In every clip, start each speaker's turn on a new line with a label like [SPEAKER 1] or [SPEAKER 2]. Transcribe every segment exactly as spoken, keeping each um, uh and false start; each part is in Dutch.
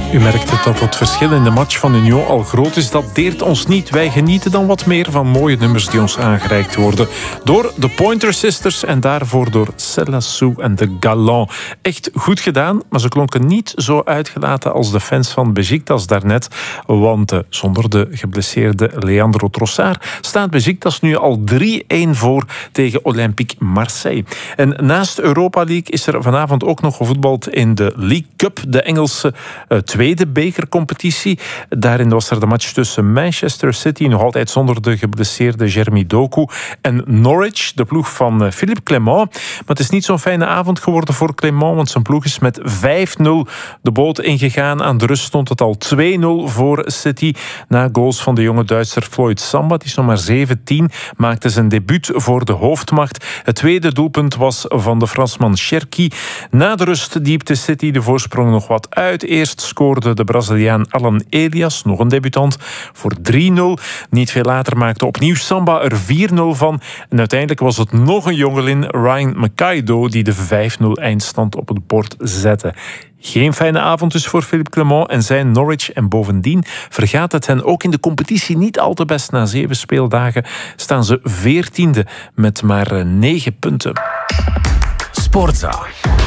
[SPEAKER 1] U merkt het dat het verschil in de match van Union al groot is. Dat deert ons niet. Wij genieten dan wat meer van mooie nummers die ons aangereikt worden door de Pointer Sisters en daarvoor door Celassou en de Galant. Echt goed gedaan, maar ze klonken niet zo uitgelaten als de fans van Beşiktaş daarnet. Want uh, zonder de geblesseerde Leandro Trossard staat Beşiktaş nu al drie-een voor tegen Olympique Marseille. En naast Europa League is er vanavond ook nog gevoetbald in de League Cup, de Engelse uh, tweede bekercompetitie. Daarin was er de match tussen Manchester City, nog altijd zonder de geblesseerde Jeremy Doku, en Norwich, de ploeg van uh, Philippe Clement. Maar het is niet zo'n fijne avond geworden voor Clement, want zijn ploeg is met vijf nul de boot ingegaan. Aan de rust stond het al twee nul voor City. Na goals van de jonge Duitser Floyd Samba, die is nog maar zeventien, maakte zijn debuut voor de hoofdmacht. Het tweede doelpunt was van de Fransman Cherki. Na de rust diepte City de voorsprong nog wat uit. Eerst scoorde de Braziliaan Alan Elias, nog een debutant, voor drie nul. Niet veel later maakte opnieuw Samba er vier nul van. En uiteindelijk was het nog een jongelin, Ryan Makaido, die de vijf nul eindstand op het bord zette. Geen fijne avond dus voor Philippe Clement en zijn Norwich. En bovendien vergaat het hen ook in de competitie niet al te best. Na zeven speeldagen staan ze veertiende met maar negen punten.
[SPEAKER 2] Sportza.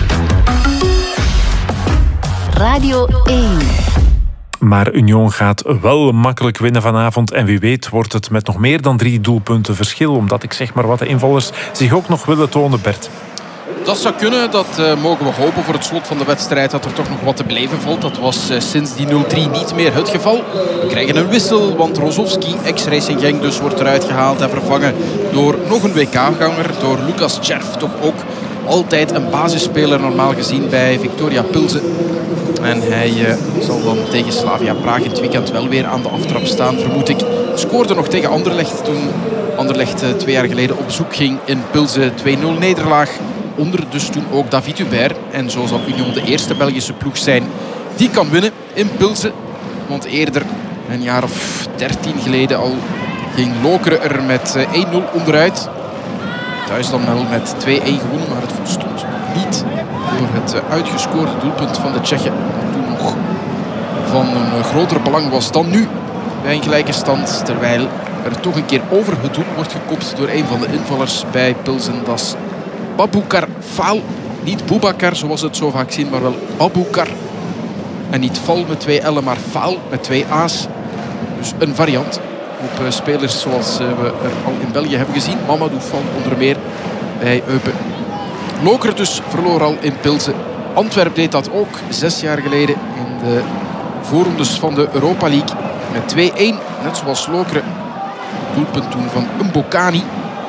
[SPEAKER 3] Radio één.
[SPEAKER 1] Maar Union gaat wel makkelijk winnen vanavond. En wie weet wordt het met nog meer dan drie doelpunten verschil. Omdat ik zeg maar wat de invallers zich ook nog willen tonen, Bert.
[SPEAKER 4] Dat zou kunnen, dat uh, mogen we hopen voor het slot van de wedstrijd, dat er toch nog wat te beleven valt. Dat was uh, sinds die nul drie niet meer het geval. We krijgen een wissel, want Rozovski, ex-Racing Genk, dus wordt eruit gehaald en vervangen door nog een W K-ganger, door Lucas Červ. Toch ook altijd een basisspeler normaal gezien bij Viktoria Pilsen. En hij uh, zal dan tegen Slavia Praag in het weekend wel weer aan de aftrap staan, vermoed ik. Scoorde nog tegen Anderlecht toen Anderlecht uh, twee jaar geleden op bezoek ging in Pilsen. twee nul nederlaag. Onder dus toen ook David Hubert. En zo zal Union de eerste Belgische ploeg zijn die kan winnen in Pilsen. Want eerder, een jaar of dertien geleden al, ging Lokeren er met één nul onderuit. Thuis dan wel met twee-een gewonnen, maar het volstond niet door het uitgescoorde doelpunt van de Tsjechen. Dat toen nog van een groter belang was dan nu bij een gelijke stand. Terwijl er toch een keer over het doel wordt gekopt door een van de invallers bij Pilsen. Dat is Babukar Faal. Niet Boubacar zoals het zo vaak zien, maar wel Babukar. En niet Fal met twee L'en, maar Faal met twee A's. Dus een variant op uh, spelers zoals uh, we er al in België hebben gezien. Mamadou Fall onder meer bij Eupen. Lokeren dus verloor al in Pilsen. Antwerp deed dat ook zes jaar geleden in de voorrondes van de Europa League. Met twee-een, net zoals Lokeren. Doelpunt toen van Mbokani.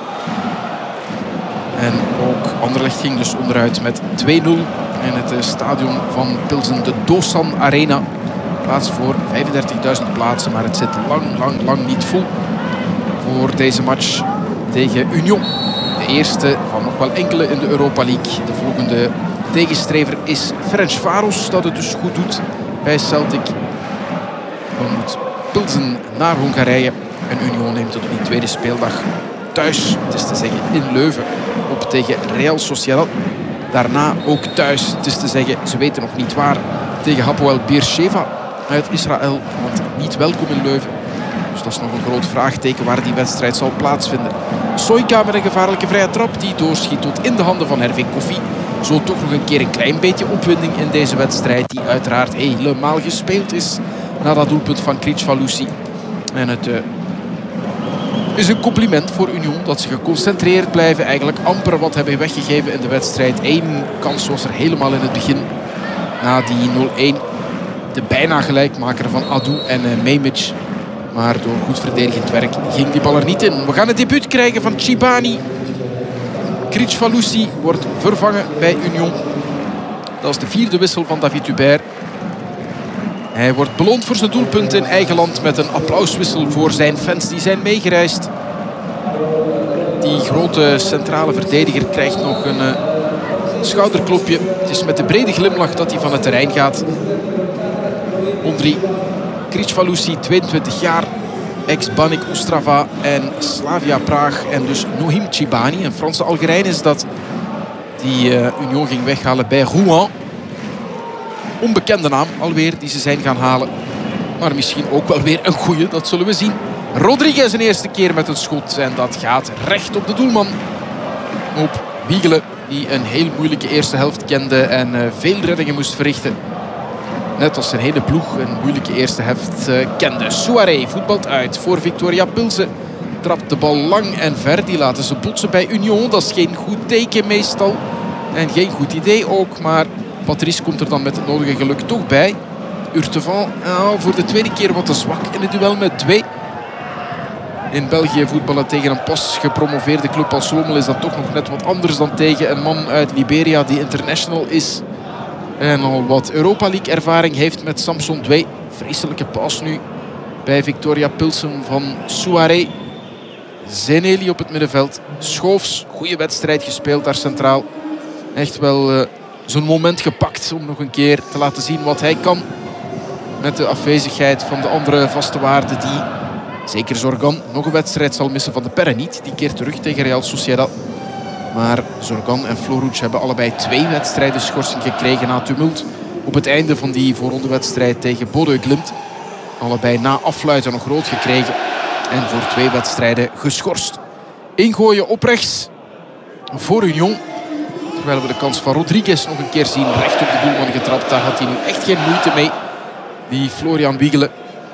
[SPEAKER 4] En ook Anderlecht ging dus onderuit met twee nul in het stadion van Pilsen, de Dosan Arena. Plaats voor vijfendertigduizend plaatsen, maar het zit lang, lang, lang niet vol voor deze match tegen Union. De eerste van nog wel enkele in de Europa League. De volgende tegenstrever is Ferencváros, dat het dus goed doet bij Celtic. Dan moet Pilsen naar Hongarije en Union neemt het op die tweede speeldag thuis, het is te zeggen in Leuven, op tegen Real Sociedad. Daarna ook thuis, het is te zeggen, ze weten nog niet waar, tegen Hapoel Beersheva uit Israël, want niet welkom in Leuven. Dus dat is nog een groot vraagteken waar die wedstrijd zal plaatsvinden. Soyka met een gevaarlijke vrije trap die doorschiet tot in de handen van Hervé Koffie. Zo toch nog een keer een klein beetje opwinding in deze wedstrijd, die uiteraard helemaal gespeeld is na dat doelpunt van Kricfalusi. En het uh, is een compliment voor Union dat ze geconcentreerd blijven. Eigenlijk amper wat hebben weggegeven in de wedstrijd. Eén kans was er helemaal in het begin. Na die nul-een. De bijna gelijkmaker van Adou en uh, Memic. Maar door goed verdedigend werk ging die bal er niet in. We gaan het debuut krijgen van Chibani. Kricfalusi wordt vervangen bij Union. Dat is de vierde wissel van David Hubert. Hij wordt beloond voor zijn doelpunt in eigen land met een applauswissel voor zijn fans die zijn meegereisd. Die grote centrale verdediger krijgt nog een uh, schouderklopje. Het is met de brede glimlach dat hij van het terrein gaat. Ondri Kricfalusi, tweeëntwintig jaar, ex-Banik Ostrava en Slavia Praag. En dus Nohim Chibani, een Franse Algerijn is dat, die uh, Union ging weghalen bij Rouen. onbekende naam alweer die ze zijn gaan halen. Maar misschien ook wel weer een goeie, dat zullen we zien. Rodriguez een eerste keer met een schot. En dat gaat recht op de doelman. Op Wiegelen, die een heel moeilijke eerste helft kende en uh, veel reddingen moest verrichten. Net als zijn hele ploeg een moeilijke eerste helft uh, kende. Souaré voetbalt uit voor Viktoria Pilsen. Trapt de bal lang en ver. Die laten ze botsen bij Union. Dat is geen goed teken meestal. En geen goed idee ook. Maar Patrice komt er dan met het nodige geluk toch bij. Urtevan oh, voor de tweede keer wat te zwak in het duel met Twee. In België voetballen tegen een pas gepromoveerde club als Lommel is dat toch nog net wat anders dan tegen een man uit Liberia die international is. En al wat Europa League ervaring heeft met Samson Twee. Vreselijke pas nu bij Viktoria Pilsen van Souaré. Zeneli op het middenveld. Schoofs, goede wedstrijd gespeeld daar centraal. Echt wel uh, zijn moment gepakt om nog een keer te laten zien wat hij kan. Met de afwezigheid van de andere vaste waarden die, zeker Zorgan, nog een wedstrijd zal missen van de Perre niet. Die keert terug tegen Real Sociedad. Maar Zorgan en Floruc hebben allebei twee wedstrijden schorsing gekregen na tumult. Op het einde van die voorrondewedstrijd tegen Bodø Glimt. Allebei na afluiten nog rood gekregen. En voor twee wedstrijden geschorst. Ingooien op rechts voor Union. Terwijl we de kans van Rodriguez nog een keer zien. Recht op de doelman getrapt. Daar had hij nu echt geen moeite mee. Die Florian Wiegelen.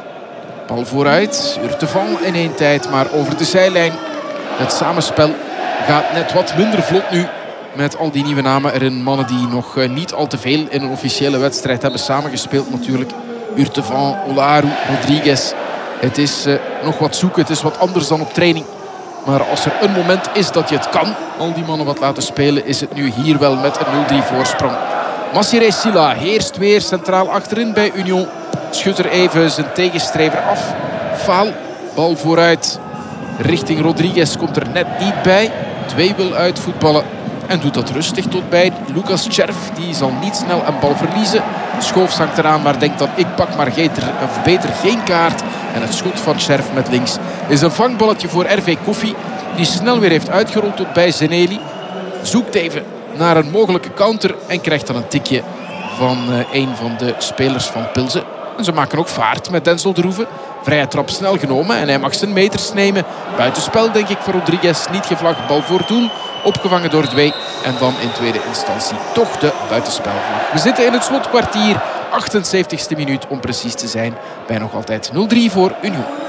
[SPEAKER 4] Bal vooruit. Urtevan in één tijd. Maar over de zijlijn. Het samenspel gaat net wat minder vlot nu. Met al die nieuwe namen erin. Mannen die nog niet al te veel in een officiële wedstrijd hebben samengespeeld natuurlijk. Urtevan, Olaru, Rodriguez. Het is uh, nog wat zoeken. Het is wat anders dan op training. Maar als er een moment is dat je het kan, al die mannen wat laten spelen, is het nu hier wel met een nul drie voorsprong. Massiré Sylla heerst weer centraal achterin bij Union. Schudt er even zijn tegenstrever af. Faal, bal vooruit. Richting Rodriguez komt er net niet bij. Twee wil uitvoetballen. En doet dat rustig tot bij Lucas Cherf. Die zal niet snel een bal verliezen. Schoofs hangt eraan, maar denkt dan ik pak maar of beter geen kaart. En het schot van Cherf met links is een vangballetje voor R V Koffie. Die snel weer heeft uitgerold tot bij Zeneli. Zoekt even naar een mogelijke counter. En krijgt dan een tikje van uh, een van de spelers van Pilsen. En ze maken ook vaart met Denzel de Roeven. Vrije trap snel genomen en hij mag zijn meters nemen. Buitenspel denk ik voor Rodriguez. Niet gevlagd, bal voor doel. Opgevangen door Twee. En dan in tweede instantie toch de buitenspelvlag. We zitten in het slotkwartier. achtenzeventigste minuut om precies te zijn. Bij nog altijd nul drie voor Union.